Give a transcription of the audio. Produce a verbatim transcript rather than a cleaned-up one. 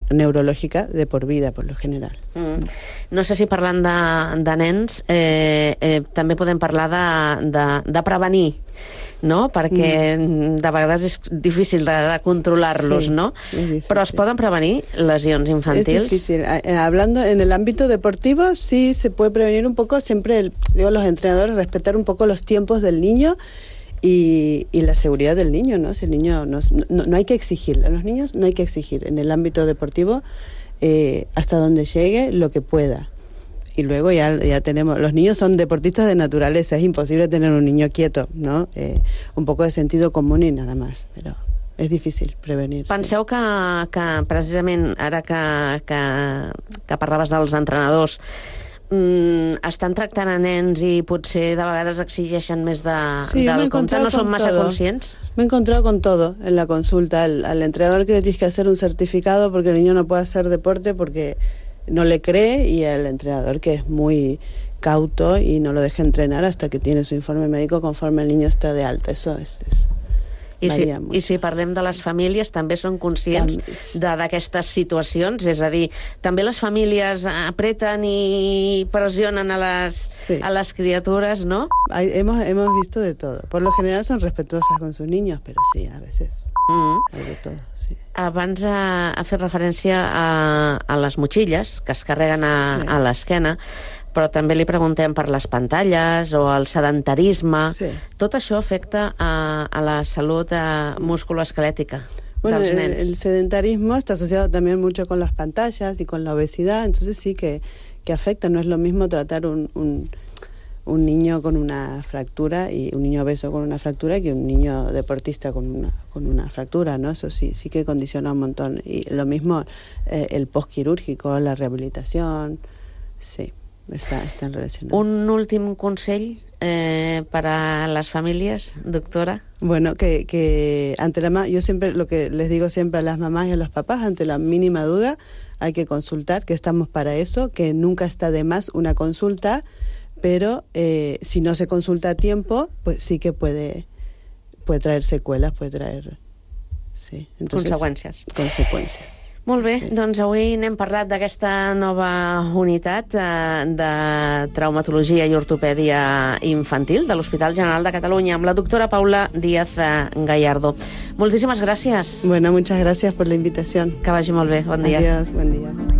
neurológica de por vida, por lo general. Mm. No sé si parlant de, de nens, eh, eh, també podem parlar de, de, de prevenir, no? Perquè mm. de vegades és difícil de, de controlar-los, sí, no? Però es poden prevenir lesions infantils? Es difícil. Hablando en el ámbito deportivo, sí se puede prevenir un poco, siempre el, digo, los entrenadores respetar un poco los tiempos del niño y, y la seguridad del niño, ¿no? Si el niño no, no, no hay que exigirle, a los niños no hay que exigir en el ámbito deportivo eh, hasta donde llegue lo que pueda. Y luego ya, ya tenemos, los niños son deportistas de naturaleza, es imposible tener un niño quieto, ¿no? Eh, un poco de sentido común y nada más, pero és difícil prevenir. Penseu que, que precisament ara que, que, que parlaves dels entrenadors, mm, estan tractant a nens i potser de vegades exigeixen més de, sí, del compte, no són massa todo. conscients? Me he encontrado con todo en la consulta, al, al entrenador que le tienes que hacer un certificado porque el niño no puede hacer deporte porque no le cree, y al entrenador que es muy cauto y no lo deja entrenar hasta que tiene su informe médico conforme el niño está de alta. Eso es... es I si, I si parlem de les famílies, també són conscients d'aquestes situacions? És a dir, també les famílies apreten i pressionen a les, sí. a les criatures, ¿no? Hay, hemos, hemos visto de todo. Por lo general son respetuosas con sus niños, pero sí, a veces mm. hay de todo, sí. Abans ha, ha fet referència a, a les motxilles que es carreguen a, sí. a l'esquena, però també li preguntem per les pantalles o el sedentarisme. Sí. Tot això afecta a, a la salut musculoesquelética bueno, dels el, nens. El sedentarismo está asociado también mucho con las pantallas y con la obesidad, entonces sí que, que afecta. No es lo mismo tratar un, un, un niño con una fractura y un niño obeso con una fractura que un niño deportista con una, con una fractura, ¿no? Eso sí, sí que condiciona un montón. Y lo mismo eh, el postquirúrgico, la rehabilitación, sí. Está, están relacionados. Un últim consell eh, para las familias, doctora. Bueno, que, que ante la yo siempre lo que les digo siempre a las mamás y a los papás, ante la mínima duda hay que consultar, que estamos para eso, que nunca está de más una consulta, pero eh, si no se consulta a tiempo, pues sí que puede, puede traer secuelas, puede traer sí. Entonces, conseqüències. Conseqüències. Molt bé, sí. Doncs avui n'hem parlat d'aquesta nova unitat eh, de traumatologia i ortopèdia infantil de l'Hospital General de Catalunya amb la doctora Paula Díaz Gallardo. Moltíssimes gràcies. Bueno, muchas gracias por la invitación. Que vagi molt bé, bon dia. Adiós, buen día.